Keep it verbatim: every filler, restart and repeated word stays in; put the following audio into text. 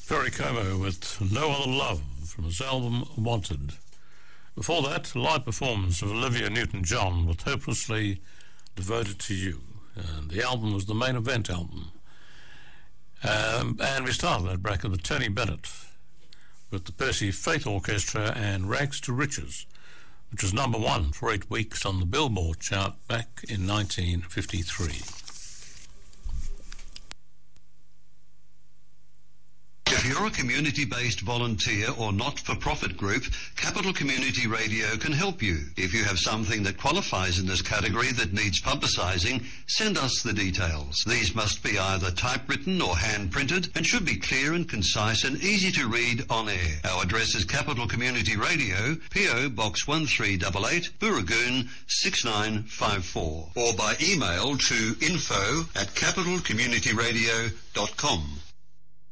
Perry Como with No Other Love from his album Wanted. Before that, a live performance of Olivia Newton-John with Hopelessly Devoted to You. And the album was the Main Event album. Um, and we started that bracket with Tony Bennett with the Percy Faith Orchestra and Rags to Riches, which was number one for eight weeks on the Billboard chart back in nineteen fifty-three. If you're a community-based volunteer or not-for-profit group, Capital Community Radio can help you. If you have something that qualifies in this category that needs publicising, send us the details. These must be either typewritten or hand-printed and should be clear and concise and easy to read on air. Our address is Capital Community Radio, P O Box one three eight eight, Booragoon six nine five four, or by email to info at capital community radio dot com.